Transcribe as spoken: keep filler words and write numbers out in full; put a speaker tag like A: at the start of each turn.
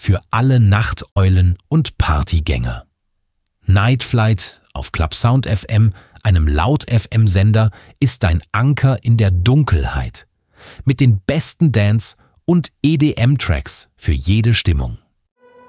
A: für alle Nachteulen und Partygänger. Night Flight auf Clubsound F M, einem Laut-F M-Sender, ist dein Anker in der Dunkelheit. Mit den besten Dance- und E D M-Tracks für jede Stimmung.